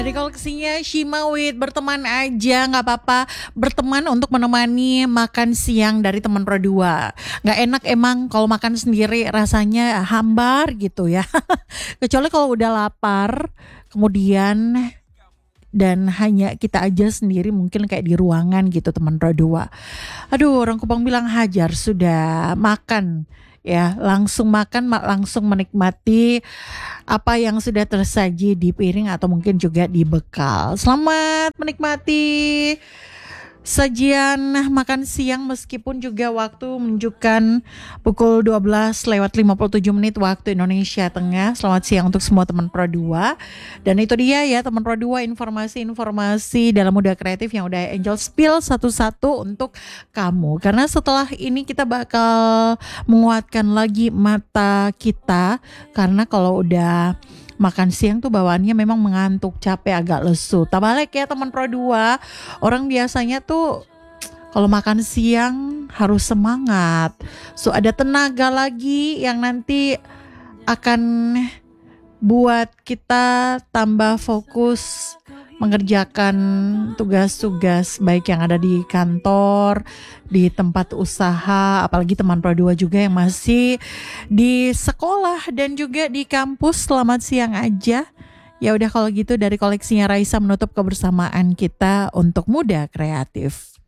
Dari koleksinya Shimawit, berteman aja nggak apa-apa, berteman untuk menemani makan siang dari teman Pro 2. Nggak enak emang kalau makan sendiri rasanya hambar gitu ya. Kecuali kalau udah lapar, kemudian dan hanya kita aja sendiri mungkin kayak di ruangan gitu teman Pro 2. Aduh, orang Kupang bilang hajar sudah makan ya, langsung makan langsung menikmati apa yang sudah tersaji di piring atau mungkin juga di bekal. Selamat menikmati sajian makan siang meskipun juga waktu menunjukkan pukul 12 lewat 57 menit waktu Indonesia Tengah. Selamat siang untuk semua teman Pro 2. Dan itu dia ya teman Pro 2, informasi-informasi dalam muda kreatif yang udah Angel spill satu-satu untuk kamu. Karena setelah ini kita bakal menguatkan lagi mata kita, karena kalau udah makan siang tuh bawaannya memang mengantuk, capek, agak lesu. Tabalik ya teman Pro 2. Orang biasanya tuh kalau makan siang harus semangat. So ada tenaga lagi yang nanti akan buat kita tambah fokus mengerjakan tugas-tugas baik yang ada di kantor, di tempat usaha, apalagi teman Pro 2 juga yang masih di sekolah dan juga di kampus. Selamat siang aja. Ya udah kalau gitu dari koleksinya Raisa menutup kebersamaan kita untuk muda kreatif.